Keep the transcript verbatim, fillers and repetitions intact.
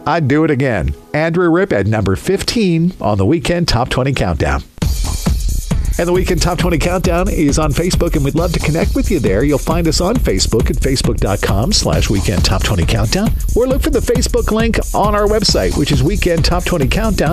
I'd do it again. Andrew Ripp at number fifteen on the Weekend Top twenty Countdown. And the Weekend Top twenty Countdown is on Facebook, and we'd love to connect with you there. You'll find us on Facebook at facebook.com slash Weekend Top twenty Countdown, or look for the Facebook link on our website, which is Weekend Top twenty Countdown.